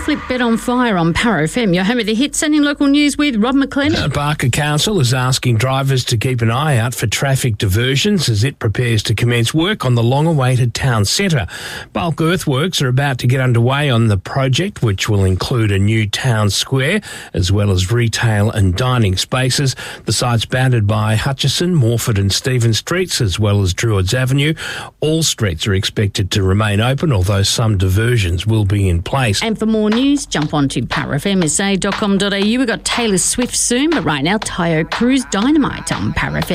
flip Bet on Fire on Power FM. Your home of the hit, sending local news with Rob McLennan. Barker Council is asking drivers to keep an eye out for traffic diversions as it prepares to commence work on the long-awaited town centre. Bulk earthworks are about to get underway on the project, which will include a new town square as well as retail and dining spaces. The site's bounded by Hutchison, Morford and Stephen Streets as well as Druids Avenue. All streets are expected to remain open, although some diversions will be in place. And for more news, jump on to powerfmsa.com.au. We've got Taylor Swift soon, but right now, Tayo Cruz Dynamite on Power FM.